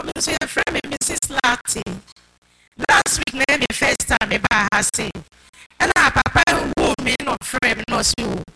So your friend Mrs. Lati. Last week, na me first time me ba ha say. And our papa who me no friend no so.